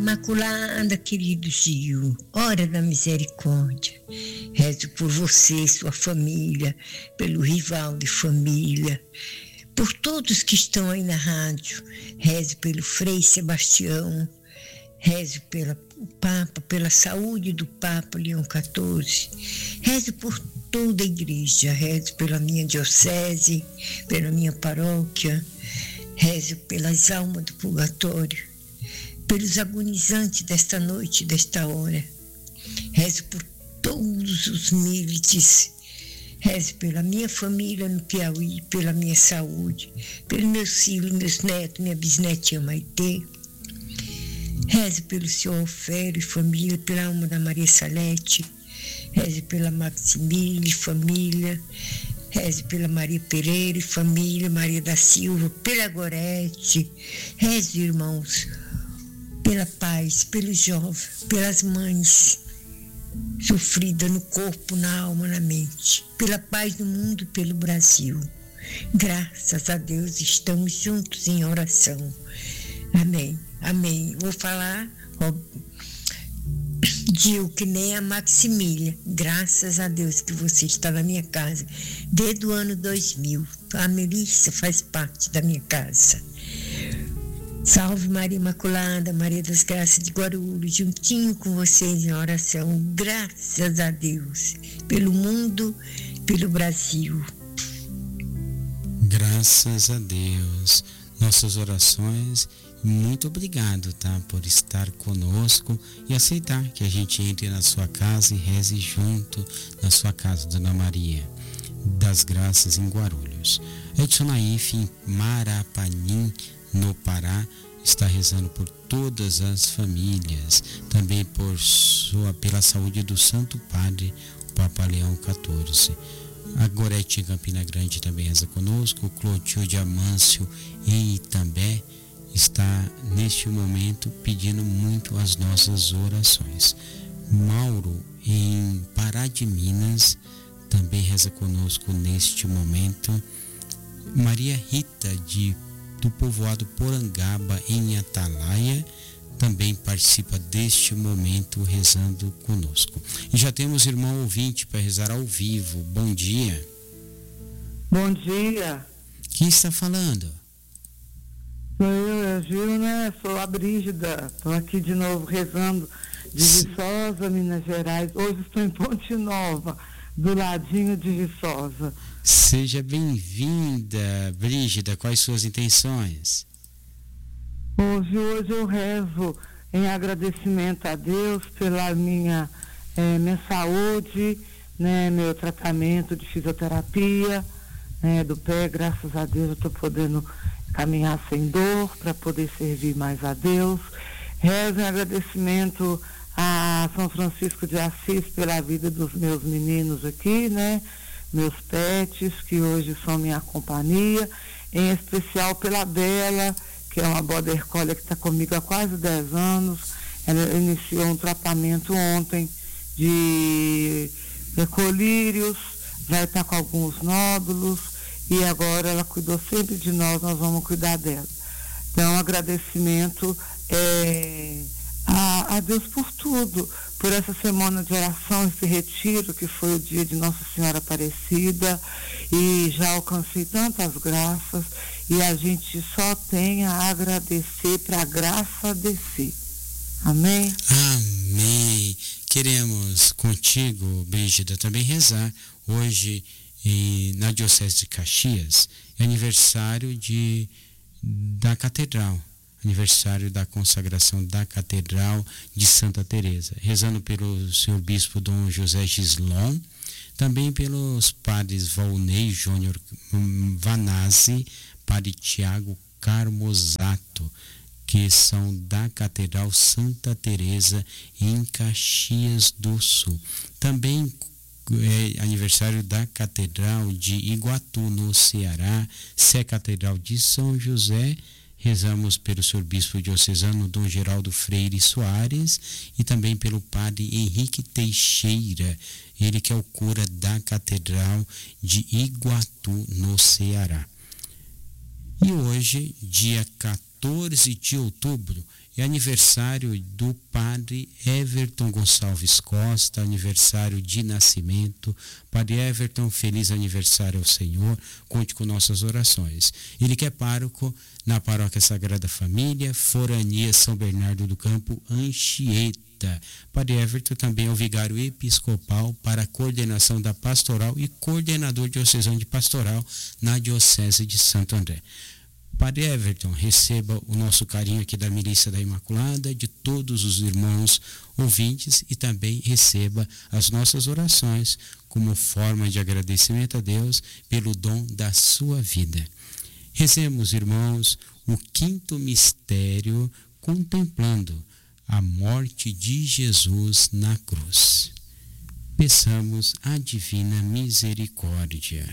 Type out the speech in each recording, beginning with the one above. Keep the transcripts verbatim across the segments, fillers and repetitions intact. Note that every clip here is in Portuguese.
Imaculada, querido Gil, hora da misericórdia. Rezo por você, sua família, pelo rival de família, por todos que estão aí na rádio. Rezo pelo Frei Sebastião, rezo pelo Papa, pela saúde do Papa Leão quatorze. Rezo por toda a igreja, rezo pela minha diocese, pela minha paróquia, rezo pelas almas do purgatório, pelos agonizantes desta noite, desta hora. Rezo por todos os milites. Rezo pela minha família no Piauí, pela minha saúde, pelos meus filhos, meus netos, minha bisnetinha Maitê. Rezo pelo senhor Alfério e família, pela alma da Maria Salete. Rezo pela Maximília e família. Rezo pela Maria Pereira e família, Maria da Silva, pela Gorete. Rezo, irmãos, pela paz, pelos jovens, pelas mães sofridas no corpo, na alma, na mente, pela paz do mundo e pelo Brasil. Graças a Deus estamos juntos em oração. Amém, amém. Vou falar, ó, Gil, que nem a Maximília. Graças a Deus que você está na minha casa desde o ano dois mil. A Melissa faz parte da minha casa. Salve Maria Imaculada, Maria das Graças de Guarulhos, juntinho com vocês em oração. Graças a Deus, pelo mundo, pelo Brasil. Graças a Deus. Nossas orações, muito obrigado, tá, por estar conosco e aceitar que a gente entre na sua casa e reze junto na sua casa, Dona Maria das Graças em Guarulhos. Edson Naif, em Marapanim, no Pará, está rezando por todas as famílias, também por sua, pela saúde do Santo Padre, o Papa Leão quatorze. A Gorete em Campina Grande também reza conosco. O Clotilde Amâncio em Itambé está neste momento pedindo muito as nossas orações. Mauro em Pará de Minas também reza conosco neste momento. Maria Rita de do povoado Porangaba, em Atalaia, também participa deste momento rezando conosco. E já temos irmão ouvinte para rezar ao vivo. Bom dia. Bom dia. Quem está falando? Sou eu, é Gil, né? Sou a Brígida. Estou aqui de novo rezando de Viçosa, Minas Gerais. Hoje estou em Ponte Nova, do ladinho de Viçosa. Seja bem-vinda, Brígida. Quais suas intenções? Hoje, hoje eu rezo em agradecimento a Deus pela minha, eh, minha saúde, né, meu tratamento de fisioterapia, né, do pé. Graças a Deus eu estou podendo caminhar sem dor para poder servir mais a Deus. Rezo em agradecimento a São Francisco de Assis pela vida dos meus meninos aqui, né? Meus pets, que hoje são minha companhia, em especial pela Bela, que é uma border collie que está comigo há quase dez anos. Ela iniciou um tratamento ontem de, de colírios, vai estar com alguns nódulos, e agora ela cuidou sempre de nós, nós vamos cuidar dela. Então, agradecimento é, a, a Deus por tudo, por essa semana de oração, esse retiro que foi o dia de Nossa Senhora Aparecida, e já alcancei tantas graças, e a gente só tem a agradecer, para a graça descer. Amém? Amém. Queremos contigo, Brígida, também rezar hoje e, na Diocese de Caxias, é aniversário de, da Catedral. Aniversário da consagração da Catedral de Santa Teresa, rezando pelo senhor bispo Dom José Gislon, também pelos padres Valnei Júnior Vanazzi, padre Tiago Carmosato, que são da Catedral Santa Teresa em Caxias do Sul. Também é aniversário da Catedral de Iguatu, no Ceará, Sé Catedral de São José. Rezamos pelo senhor bispo diocesano Dom Geraldo Freire Soares e também pelo padre Henrique Teixeira, ele que é o cura da Catedral de Iguatu, no Ceará. E hoje, dia quatorze de outubro, É aniversário do padre Everton Gonçalves Costa, aniversário de nascimento. Padre Everton, feliz aniversário ao Senhor, conte com nossas orações. Ele que é pároco na Paróquia Sagrada Família, Forania São Bernardo do Campo, Anchieta. Padre Everton também é o vigário episcopal para a coordenação da pastoral e coordenador diocesano de pastoral na Diocese de Santo André. Padre Everton, receba o nosso carinho aqui da Milícia da Imaculada, de todos os irmãos ouvintes, e também receba as nossas orações como forma de agradecimento a Deus pelo dom da sua vida. Rezemos, irmãos, o quinto mistério contemplando a morte de Jesus na cruz. Peçamos a divina misericórdia.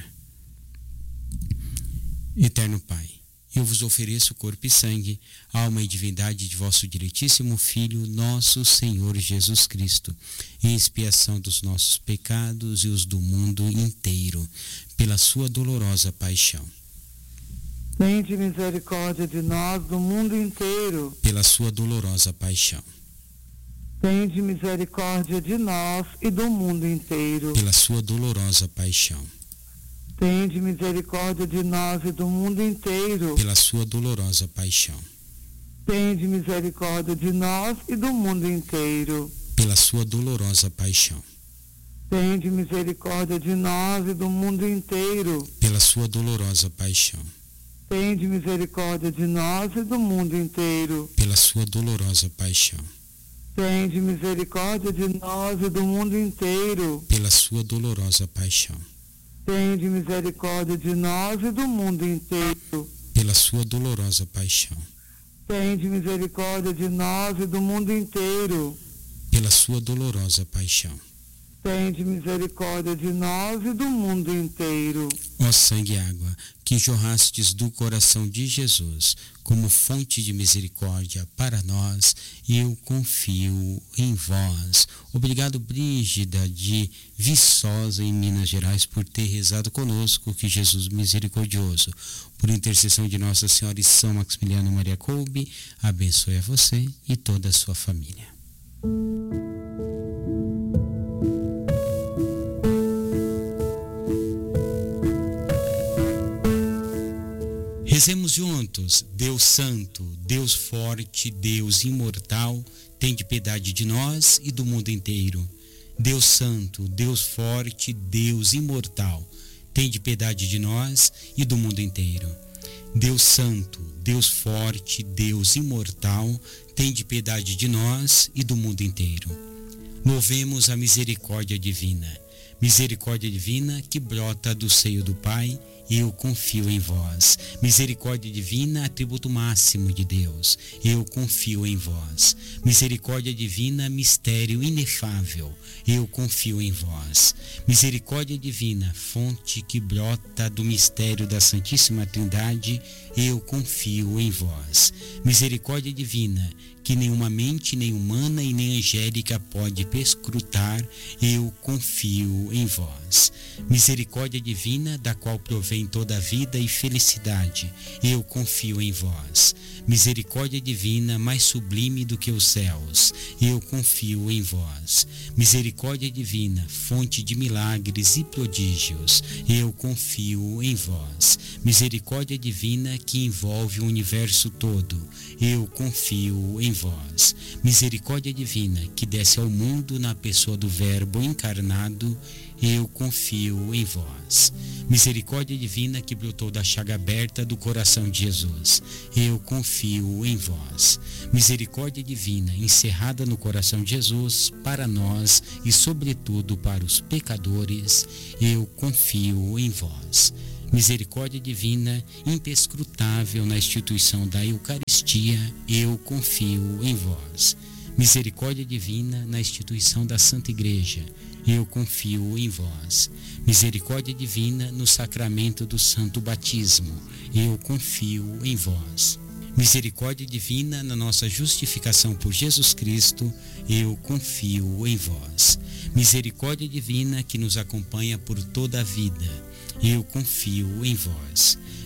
Eterno Pai, eu vos ofereço corpo e sangue, alma e divindade de vosso diletíssimo Filho, nosso Senhor Jesus Cristo, em expiação dos nossos pecados e os do mundo inteiro, pela sua dolorosa paixão. Tende misericórdia de nós, do mundo inteiro. Pela sua dolorosa paixão. Tende misericórdia de nós e do mundo inteiro. Pela sua dolorosa paixão. Tende misericórdia de nós e do mundo inteiro. Pela sua dolorosa paixão. Tende misericórdia de nós e do mundo inteiro. Pela sua dolorosa paixão. Tende misericórdia de nós e do mundo inteiro. Pela sua dolorosa paixão. Tende misericórdia de nós e do mundo inteiro. Pela sua dolorosa paixão. Tende misericórdia de nós e do mundo inteiro. Pela sua dolorosa paixão. Tende misericórdia de nós e do mundo inteiro. Pela sua dolorosa paixão. Tende misericórdia de nós e do mundo inteiro. Pela sua dolorosa paixão. Tende misericórdia de nós e do mundo inteiro. Ó sangue e água, que jorrastes do coração de Jesus, como fonte de misericórdia para nós, eu confio em vós. Obrigado, Brígida de Viçosa, em Minas Gerais, por ter rezado conosco. Que Jesus misericordioso, por intercessão de Nossa Senhora e São Maximiliano Maria Kolbe, abençoe a você e toda a sua família. Rezemos juntos. Deus Santo, Deus Forte, Deus Imortal, tende piedade de nós e do mundo inteiro. Deus Santo, Deus Forte, Deus Imortal, tende piedade de nós e do mundo inteiro. Deus Santo, Deus Forte, Deus Imortal, tende piedade de nós e do mundo inteiro. Louvemos a misericórdia divina. Misericórdia divina que brota do seio do Pai, eu confio em vós. Misericórdia divina, atributo máximo de Deus, eu confio em vós. Misericórdia divina, mistério inefável, eu confio em vós. Misericórdia divina, fonte que brota do mistério da Santíssima Trindade, eu confio em vós. Misericórdia divina, que nenhuma mente, nem humana e nem angélica pode perscrutar, eu confio em vós. Misericórdia divina, da qual provém toda a vida e felicidade, eu confio em vós. Misericórdia divina, mais sublime do que os céus, eu confio em vós. Misericórdia divina, fonte de milagres e prodígios, eu confio em vós. Misericórdia divina, que envolve o universo todo, eu confio em vós. Misericórdia divina, que desce ao mundo na pessoa do Verbo encarnado, eu confio em vós. Misericórdia divina que brotou da chaga aberta do coração de Jesus, eu confio em vós. Misericórdia divina encerrada no coração de Jesus para nós e sobretudo para os pecadores, eu confio em vós. Misericórdia divina imperscrutável na instituição da Eucaristia, eu confio em vós. Misericórdia divina na instituição da Santa Igreja, eu confio em vós. Misericórdia divina no sacramento do Santo Batismo, eu confio em vós. Misericórdia divina na nossa justificação por Jesus Cristo, eu confio em vós. Misericórdia divina que nos acompanha por toda a vida, eu confio em vós.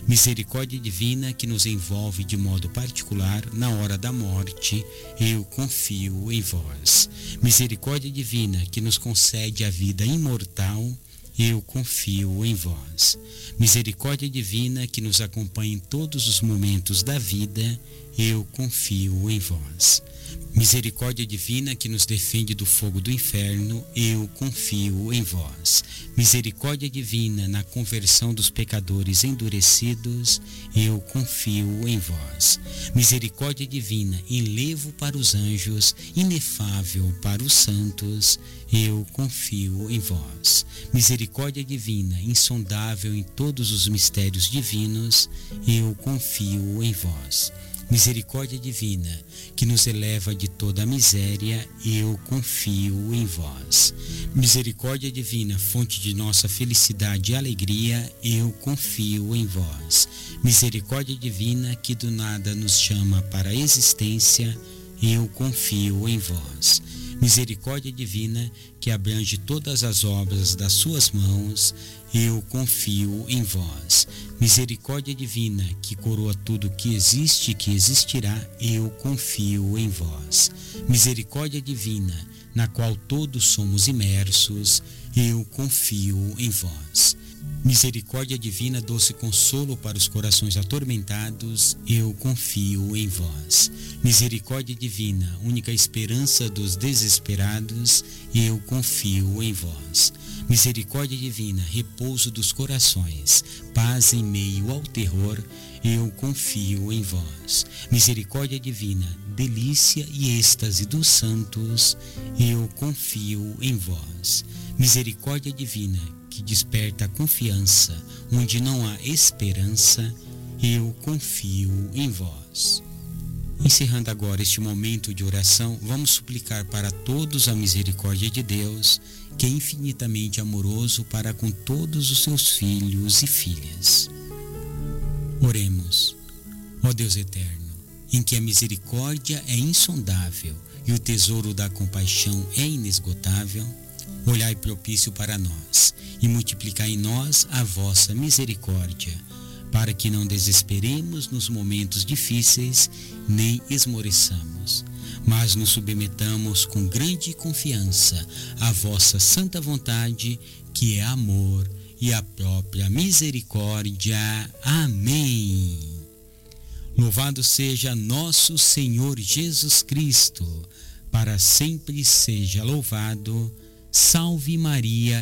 Misericórdia divina que nos envolve de modo particular na hora da morte, eu confio em vós. Misericórdia divina que nos concede a vida imortal, eu confio em vós. Misericórdia divina que nos acompanha em todos os momentos da vida, eu confio em vós. Misericórdia divina que nos defende do fogo do inferno, eu confio em vós. Misericórdia divina na conversão dos pecadores endurecidos, eu confio em vós. Misericórdia divina em levo para os anjos, inefável para os santos, eu confio em vós. Misericórdia divina insondável em todos os mistérios divinos, eu confio em vós. Misericórdia divina, que nos eleva de toda a miséria, eu confio em vós. Misericórdia divina, fonte de nossa felicidade e alegria, eu confio em vós. Misericórdia divina, que do nada nos chama para a existência, eu confio em vós. Misericórdia divina, que abrange todas as obras das suas mãos, eu confio em vós. Misericórdia divina, que coroa tudo que existe e que existirá, eu confio em vós. Misericórdia divina, na qual todos somos imersos, eu confio em vós. Misericórdia divina, doce consolo para os corações atormentados, eu confio em vós. Misericórdia divina, única esperança dos desesperados, eu confio em vós. Misericórdia divina, repouso dos corações, paz em meio ao terror, eu confio em vós. Misericórdia divina, delícia e êxtase dos santos, eu confio em vós. Misericórdia divina, que desperta a confiança onde não há esperança, eu confio em vós. Encerrando agora este momento de oração, vamos suplicar para todos a misericórdia de Deus, que é infinitamente amoroso para com todos os seus filhos e filhas. Oremos. Ó Deus eterno, em que a misericórdia é insondável e o tesouro da compaixão é inesgotável, olhai propício para nós e multiplicai em nós a vossa misericórdia, para que não desesperemos nos momentos difíceis, nem esmoreçamos, mas nos submetamos com grande confiança à vossa santa vontade, que é amor e a própria misericórdia. Amém. Louvado seja nosso Senhor Jesus Cristo, para sempre seja louvado. Salve Maria